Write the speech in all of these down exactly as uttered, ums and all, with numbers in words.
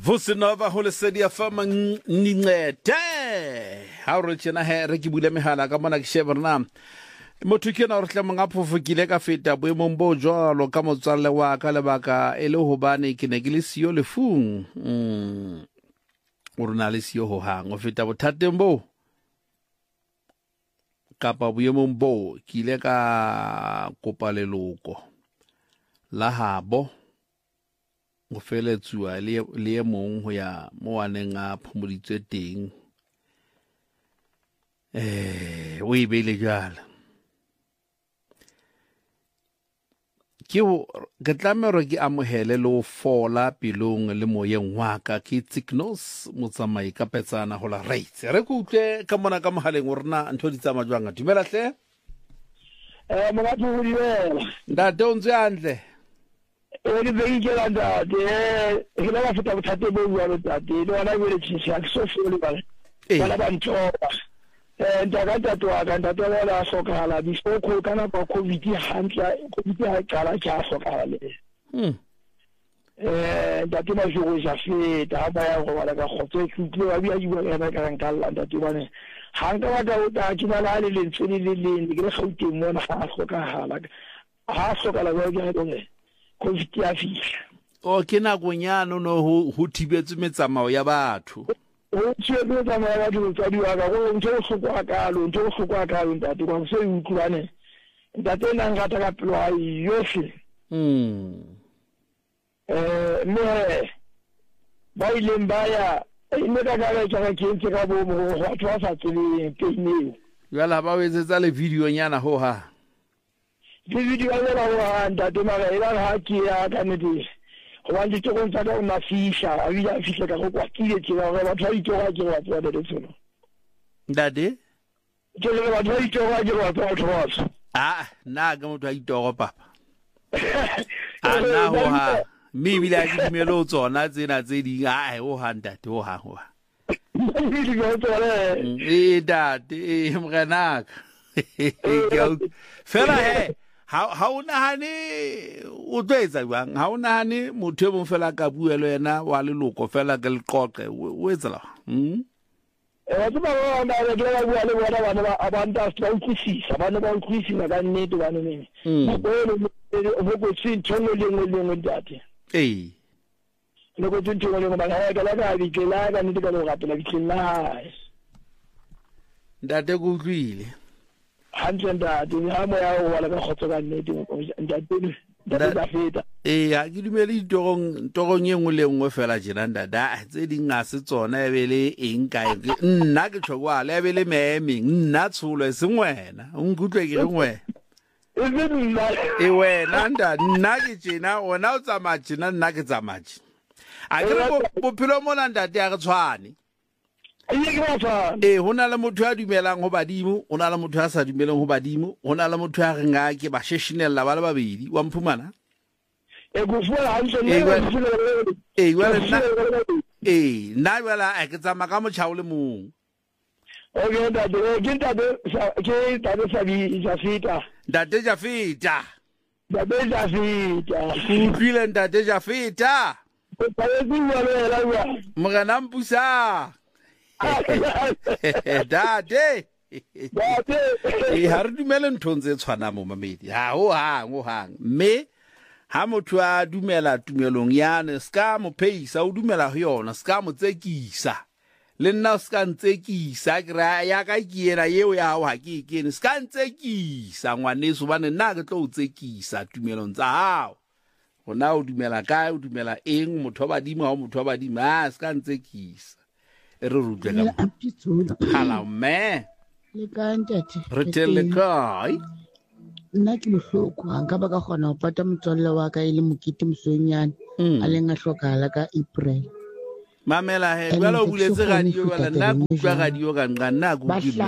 Vusinova ho lesedi F M Ncete ha re tjena he re ke bule mehala ka mona ke sheba rena motho ke na re tla monga phofokile ka feta boemong bo jwalo ka motswalle wa ka lebaka e le hobane ke ne ke le siyo lefung mm o rena le siyo ho hang o feta bothateng bo kapa boemong bo ke ile ka kopa leloko la habo go feletswa le le mong ho ya mo waneng a phomoditswe teng eh o ibele jala ke ke tlamero ke amohele lo fola pilong le moyeng wa ka ke Tsiknos motsamai ka petsana ho la right re go utlwe ka mona ka mohaleng o rena ntho di tsama jwang a dumela hle eh mga tshwediwela nda dontswe antle e ke be ke la ntate e la ba feta bothate bo bua ntate le wala bele tshisa ke so fole ba bala ba ntsoba eh ntaga ntate wa ka ntate wa la sokala di soko kana ba covid hantla covid ha qala tja sokala le hm eh ntate ma joro ja feta ba ya go bala ka khotse tlutlo ba bia diwa ya ka nka la ntate bane hanga wa ka o ta ke la le le tsini le le ke re gauteng mona ha sokala ha sokala ba ke ha COVID ya fihla o ke na gonyana no ho thibetse metsamao ya batho o tsebe tsamao ya batho tsa diwa ka go ntse go sokwa ka lo ntse go sokwa ka lo ntate kwa se utlwane ntate na ngata ka pelo a yohle mm eh me ba ile mbaya ine ka ga ka ke ntse ka bo mo go twa sa tsele pene yala ba wetsetsa le video nyana ho ha di video ya la wa ntate mara ela ha ke ya ka nedi go wa ditse go ntsa ka una fisha a bila fisha ka go kwa kile tsela ga batho ba itsoga ke wa tswa de tsona ndade ke le batho ba itsoga ke wa tswa tswa ah na ga motho a itogo papa ah na ho ha mi bila ke dimelo tsona tsena tse di a ho ha ndate ho ha ho di go tsole e date e mganaka fela he ha ha una hani o twetsa bang ha una hani motho e mo fela ka buelo yena wa leloko fela ke leqoqe o etsela hm e wa tsaba ba ba le ba bua le bona bana ba abantu a tla utlwisisa bana ba utlwisisa ka nnete bana nene mo go go tsintsholo le ngwe le ngwe date eh le go tsintsholo le ngwe ba ga ka la ka bitlela ka nnete ka lo gatela bitlela ndate go utlwile hantle ntate ha mo ya o wala ka khotso ka nnete ntate ntate ba feta eh ha ke dumele ditogong togong e ngwe le ngwe fela jena ndada tse di nga se tsona e bele eng kae nna ke tshogwa le bele meme nna tsholo e sengwena o nkutlwe ke ngwe e be nna e wena nda nna ke jena ona o tsama jena nna ke tsama jena a ke re bophelo mona ndate ya re tshwane e hona le motho a dumelang ho badimo hona le motho a sa dumeleng ho badimo hona le motho a re nga ke ba sheshinella ba le babedi wa mphumana e go fula hantle e e wala na e na wala a ke tsama ka motšhao le mong o ke ntate ke ntate ke ntate sa di ja feta ntate ja feta ntate ja feta ku tlile ntate ja feta ba e bua le la bua mogana mpusa dade date e ha re dumele nthonze tshwana mo mamedi ha ho hang ho hang me ha motho a dumela tumelong yane ska mo pheisa o dumela ho yona ska mo tsekisa le nna ska ntsekisa ke ra ya ka kiena yeo ya ha ke kene ska ntsekisa ngwaneso bane nna ke tlo tsekisa tumelong tsa hao ona o dumela kae o dumela eng motho ba badimo ha motho ba badimo a ska ntsekisa e re rutle ka hala me le ka ntate re tele kai nna ke bohloko ha nka ba ka kgona ho pata motswalle wa ka ile mokete mosonyane a leng a hlokahala ka April mamela he jwale o buletse radio wala nna go utlwa radio ka nqa nna go batla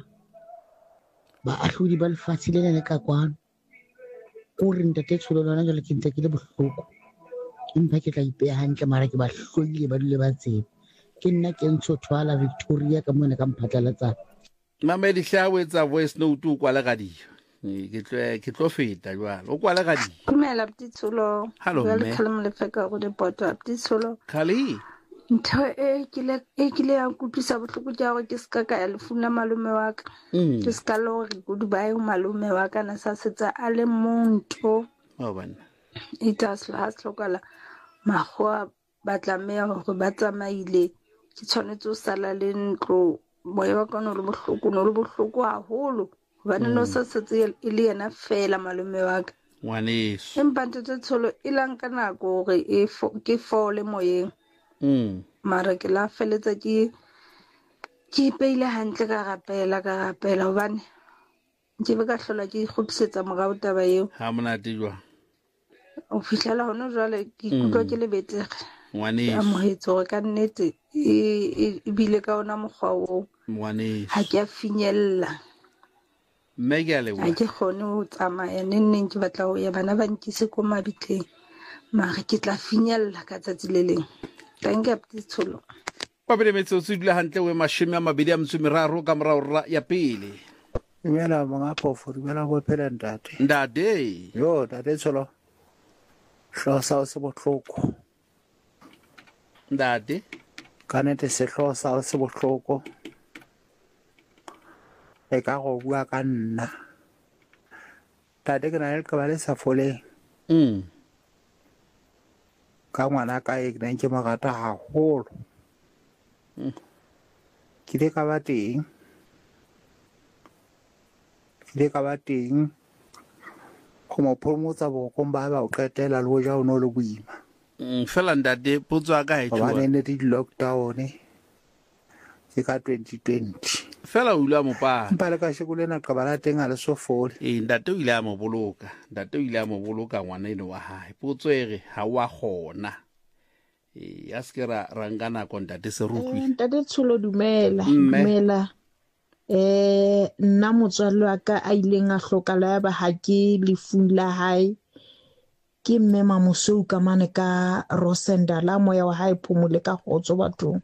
ba ahlodi ba lefatshe le le ka kwano o re ntate tsholo lona jwale ke ntse ke le bohloko empa ke tla ipeha hantle mara ke ba hlodile ba dule ba tsebe ke nna ke ntso thwala Victoria ka mona ka mphatlalatsa mamedi hlawe tsa voice note o kwala ka dio ke tle ke tlo feta jwalo o kwala ka dio kumela Ptitsolo Hello, jwale me. khalem le feka go depota Ptitsolo khali ntho e kile e kile ya nkutlwisa bohloko ke gore ke ska ka ya lefung la malome wa ka Mm. ke ska le gore goodbye ho malome wa ka na sa setsa a le monto Oh bana. e tla se ha se lokala magwa ba tlameya gore ba tsamaile ke tshwanetse o sala le ntlo moya wa ka no le bohloko no le bohloko haholo hobane no sa setse e le yena fela malome wa ka Ngwaneso. empa ntete tsholo e lanka nako gore e fo- ke fole moyeng Mm. mara ke la feletsa ke ke ipeile hantle ka rapela ka rapela hobane ke be ka hlola ke ikgutlisetsa morao taba eo Ha monate jwa. o fihlela hona jwale ke ikutlwa ke le betere ke Ngwaneso. amohetse gore ka nnete e- e e bile ka ona mokgwa oo ha Ngwaneso. ke a finyella Mme ke a ha leboha. ke kgone ho tsamaya neng neng ke batla ho ya bana ba nkise ko mabitleng mara ke tla finyella ka tsatsi le leng thank you Tsholo. Wa bele metsotso e dula hantle we mashome a mabedi a metso e meraro ka morao ra ya pele. Dumela mga phofo, dumela go phela ntate. Ndade. Yo, ntate Tsholo. Hloho sa hao se bohloko. Ndade. Ka nnete sehloho sa hao se bohloko. E ka go bua ka nna. Ntate ke na le leqeba le sa foleng. Mm. Ka ngwana ka e ke neng ke mo rata haholo. Ke ile ka ba teng. Ke ile ka ba teng. Go mo phomotsa bokong ba ba o qetela le ho ja o no le boima. Mm, fela ndade potso ka e Ba tshwa. ne ne di lockdown e. Ke ka twenty twenty. Fela o ile a mo pa. Mpa le ka shekole na qaba la teng a le so fole. Eh ndate o ile a mo boloka. Ndate o ile a mo boloka ngwana ene wa hae. Potso e re ha wa gona. Eh ya se ke ra rangana ko ndate se rutlwi. Ntate Tsholo dumela Mme. dumela eh nna motswalle wa ka a ileng a hlokala ya ba ha ke lefung la hae ke mme Mamosou ka mane ka Rosendala moya wa hae phomole ka khotso bathong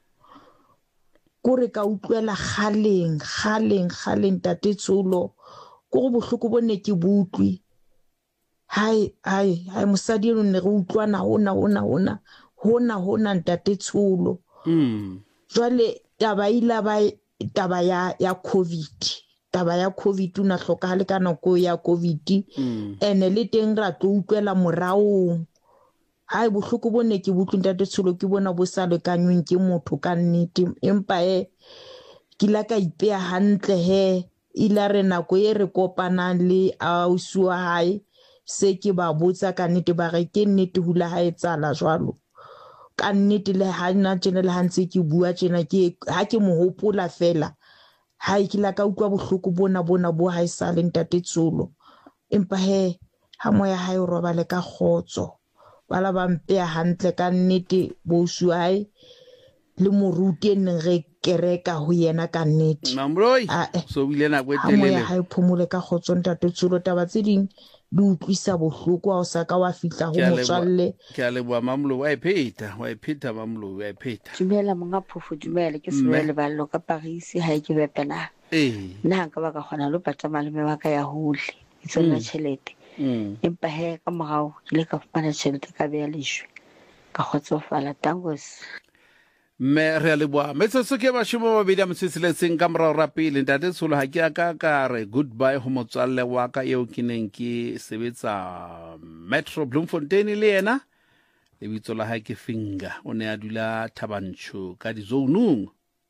kore ka utlwela khaleng khaleng khaleng Ntate Tsholo go go bohloko bone ke butlwi hai hai hai mosadi eno ne re utlwana hona hona hona hona hona Ntate Tsholo. Mm. Jwale taba ila ba taba ya ya COVID taba ya COVID una hlokahale ka nako ya COVID Mm. ene le teng ra tlo utlwela moraong hai bohloko bone ke butlwi Ntate Tsholo ke bona bo sa lekanyweng ke motho ka nnete empa e ke la ka ipeya hantle he ila re nako e re kopanang le ausi wa hae se ke ba botsa ka nnete ba re ke nnete hula ha etsala jwalo ka nnete le ha nna tjena le ha ntse ke bua tjena ke ha ke mo hopola fela ha ke la ka utlwa bohloko bona bona bo ha isale Ntate Tsholo empa he ha moya ha e roba le ka khotso bala ba mpeya hantle ka nnete bo suai le moruti ene re kereka ho yena ka nnete Mamroi. Ah, eh. So bile na go ha moya telele. ha e phomole ka khotso Ntate Tsholo taba tse ding di utlwisa bohloko ha o sa ka wa fihla ho Ke a leboha. motswalle Ke a leboha Mamlo wa ipheta wa ipheta Mamlo wa ipheta. Dumela monga phofo dumela ke Mme. sebele ballo ka Paris ha ke bepela Eh. nna ka ba ka khona lo patsa malome wa ka ya hole e tsona Mm. tšhelete Mm. empa he ka morao ke le ka fumana tšhelete ka beya leshwe ka kgotsofala tangos Me re a leboha metsotso ke mashome a mabedi a metso e tsheletseng ka morao ra pele Ntate Tsholo ha ke aka ka re goodbye ho motswalle wa ka eo ke neng ke sebetsa Metro Bloemfontein le yena lebitso la hae ke Finger o ne a dula Thabantsho ka dizounung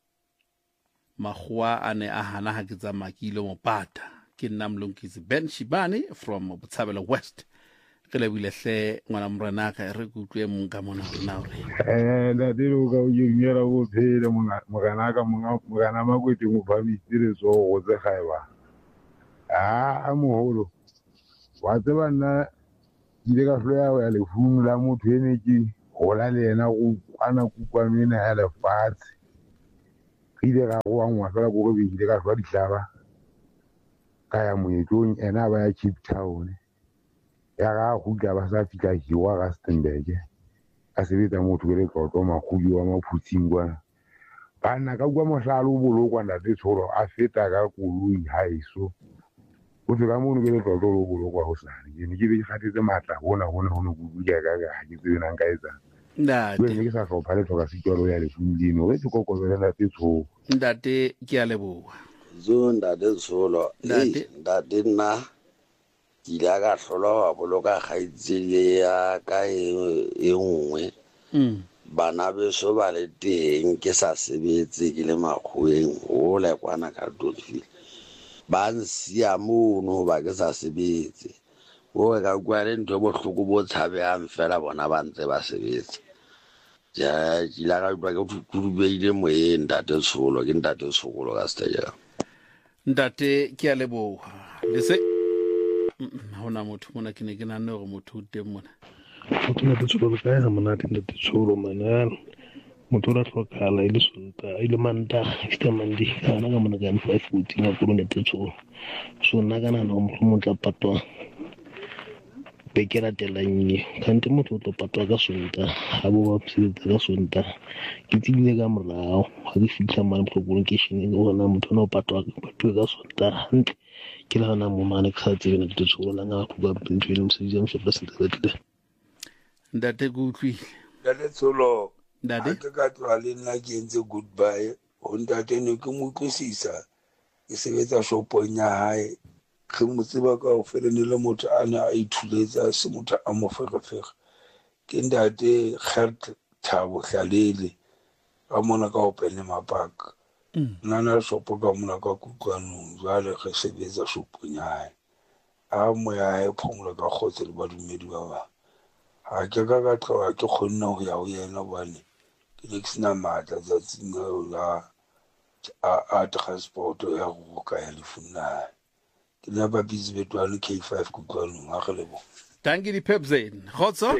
magwa a ne a hana ha ke tsamaya ke ile mo pata ke nna Mlonkizi Ben Shibane from Botshabelo West ke lebile hle ngwana morena ka re ke utlwe mong ka mona rena hore Eh da dilo ka o yengela go phele mogana ka monga mogana makwete mo family so go tse gaiba ah a moholo wa tseba nna ile ka hloya ya le fumu la motho ene ke gola le yena go kwana kupano ena ya lefatshe ile ga go ngwa fela go go bile ka hloya dihlaba ka ya moetlong ena ba ya Cape Town ya ga go tla ba sa fika hiwa ga Stenberg a sebetsa motho ke le tlotlo magudi wa maphutsing kwa bana ka kwa mohlalo o bolokwa Ntate Tsholo a feta ka koloi haiso o tsela mo ke le tlotlo o bolokwa ho sane ke ne ke be kgatetse matla bona hona hona go buya ka ga ke tsena nka etsa Ntate. Jwale ne ke sa hlopha letho ka setjwalo ya lefumdimo we se kokobele ntate tsho. Ntate ke a leboha. Zo ntate Tsholo eh ntate nna ke ile ka hlola wa boloka kgaitsedi ya ka e nngwe bana beso ba le teng ke sa sebetse ke le makgweng ho le kwana ka Dolphin ba nsia mono ba ke sa sebetse o ka kwa le ntho bohloko bo tshabehang fela bona ba ntse ba sebetse ja ke la ka kwa ke tutubeile moyeng ntate Tsholo ke ntate Tsholo ka staya ntate ke a leboha le se hona motho mona ke ne ke nane gore motho o teng mona o tla Tsholo ka ya mona teng ntate Tsholo manana motho ra tlhokala ile sonta ile manta ke mandi kana ka mona ka five fourteen a tlo ntate Tsholo so nna kana no mo tla patwa bekela telanye kante motho o tlo patwa ka sonta ha bo ba psitse ka sonta ke tsile ka morao ha ke fitla mane provocation e ona motho no patwa patwa ka sonta hantle ke la na mo mane ka tsebe ntate Tsholo la nga go ba ntwele mo se jang se president le ntate go utlwile ntate Tsholo ntate ke ka twa le nna ke entse goodbye ho ntate ne ke mo utlwisisa ke sebetsa shopong ya hae ke mo tseba ka ho felene le motho ana a ithuletsa se motho a mo ferefere ke ntate Gert Thabo Hlalele ka mona ka opene mapaka nana shopo ka mona ka Kutlwanong jwale re sebetsa shopong ya hae a mo ya hae phomolo ka khotse le badumedi ba ba ha ke ka ka tloa ke kgonna ho ya ho yena bane ke le sina matla tsa tsinga la a transport ya go ka ya lefuna ke la ba busy betwana K five Kutlwanong a re lebo dankie di pepzen khotso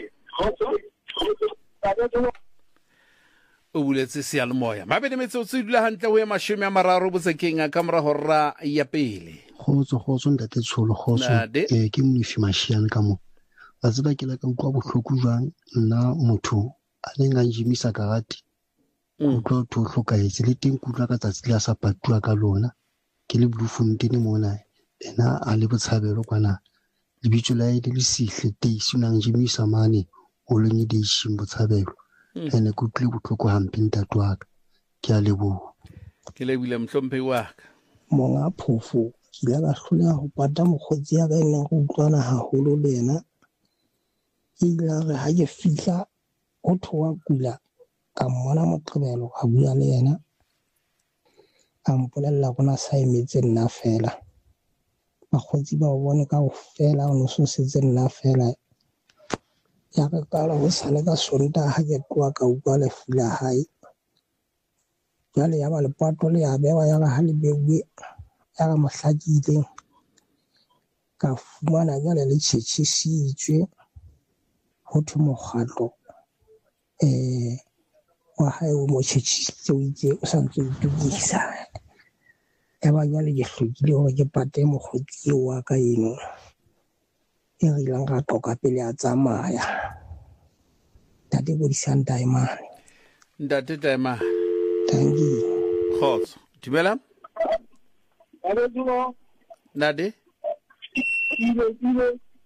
o buletse se ya le moya mabedi metse o tsidula hantle ho ya mashome a mararo botsekeng a kamora horra ya pele khotso khotso ntate Tsholo khotso eh ke monifi mashiane ka mo a tseba ke la ka utlwa bohloko jwang nna motho a le nga njimisa karate utlwa to hlokaetse le teng kutlwa ka tsatsi la sa patwa ka lona ke le Bloemfontein mona ena a le botshabelo kwana lebitso la ide le sihle teisi nang njimisa mane o le nyedi shimbo tshabelo ene go tle botlhoko hampe ntatwa ka ke a lebo ke le bile mhlompe wa ka monga phofo ke la hlola ho pata mokgotsi ya ka ene go utlwana haholo le yena ila re ha ke fihla o thoa kula ka mmona moqebelo a bua le yena a mpolella bona sa emetse nna fela bakgotsi ba o bone ka o fela o no so setse nna fela ya ka kala ho sale ka sonta ha ke tloa ka utlwa le fula hae jwale ya ba le pato le ya bewa ya ga ha le bewe ya ga mohlakile ka fumana jwale le tšhetšhisitswe ho thwe mokgatlo eh wa hae o mo tšhetšhisitse o itse o sa ntse o itukisa ya ba jwale ke hlokile hore ke pate mokgotsi wa ka eno e rilang ka toka pele a tsamaya tate go disanta imane ntate tema thank you khotso dumela alo dumo nade ile ile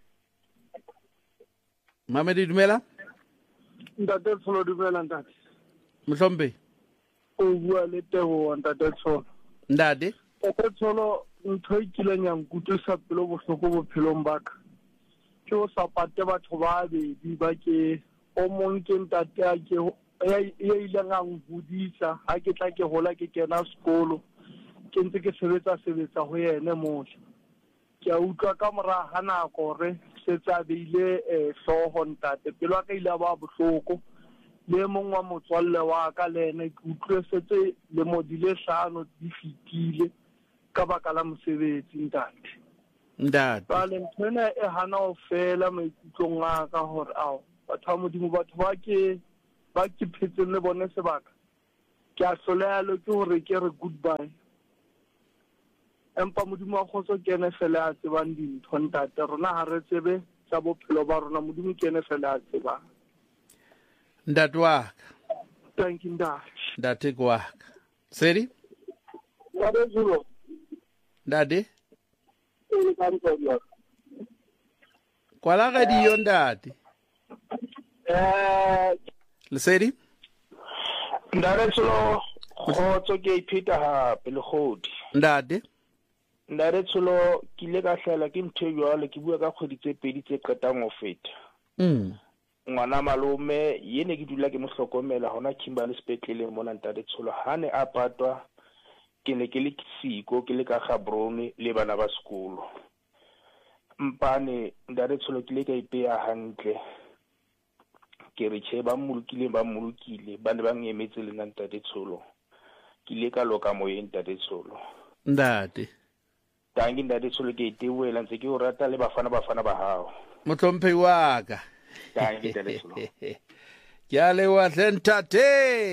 mamedi dumela ntate Tsholo dumela ntate mhlombe o bua le Tebo ntate Tsholo ndade ntate Tsholo ntho e kileng ya nkutlwisa pelo bohloko bophelong ba ka ke o sa pate batho ba bedi ba ke o mong ke ntate a ke ya ile nga ngudisa ha ke tla ke hola ke kena sekolo ke ntse ke sebetsa sebetsa ho yene motho ke a utlwa ka mora ha nako re setsa beile eh hloho ntate pelo ka ile ba bohloko le mong wa motswalle wa ka le ene ke utlwesetse le modile hlano di fitile ka baka la mosebetsi ntate ntate ba le ntena e hana o fela maikutlong a ka hore ao batho ba modimo batho ba ke ba ke phetseng le bone sebaka ke a hloleha le ke hore ke re goodbye empa modimo wa khotso ke ene fela a tsebang dintho ntate rona ha re tsebe tsa bophelo ba rona modimo ke ene fela a tsebang ntate wa ka thank you ntate ntate wa ka sedi ntate Zulu ntate kwala ga dio ntate eh Lesedi Ndaretsulo khotso ke ipheta ha pelegodi ndade Ndaretsulo ke ile ka hlela ke ntho jwale ke bua ka kgwedi tse pedi tse qetang ho feta mm ngwana malome yene ke dula ke mo hlokomela hona Kimberley sepetlele mona Ndaretsulo hane a patwa ke ne ke le siko ke le ka Gaborone le bana ba sekolo mpane Ndaretsulo ke le ka ipeya hantle ke re che ba mmolukile ba mmolukile ba ne ba ngemetse le Ndaretsulo ke le ka loka moyeng Ndaretsulo ndade tangi Ndaretsulo ke itewela ntse ke o rata le bafana bafana ba hao motlhomphe wa ka tangi Ndaretsulo ke a le wa tlentate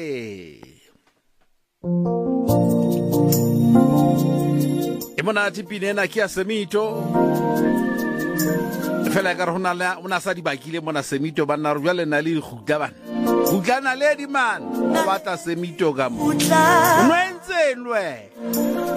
e mona tipinena ke a Semito fela ka rona le una sa di bakile mona Semito ba nna re jwa le na le gutla bana gutlana le di man ba batla Semito ka mo